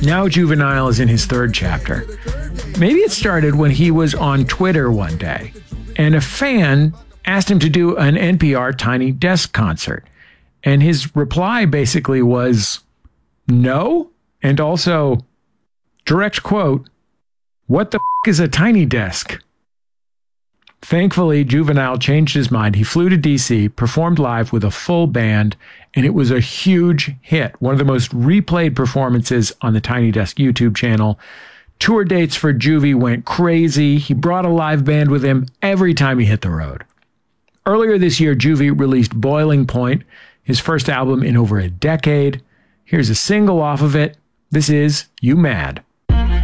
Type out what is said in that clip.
Now Juvenile is in his third chapter. Maybe it started when he was on Twitter one day, and a fan asked him to do an NPR Tiny Desk concert. And his reply basically was, no? And also, direct quote, what the f*** is a tiny desk? Thankfully, Juvenile changed his mind. He flew to DC, performed live with a full band, and it was a huge hit. One of the most replayed performances on the Tiny Desk YouTube channel. Tour dates for Juvie went crazy. He brought a live band with him every time he hit the road. Earlier this year, Juvie released Boiling Point, his first album in over a decade. Here's a single off of it. This is You Mad?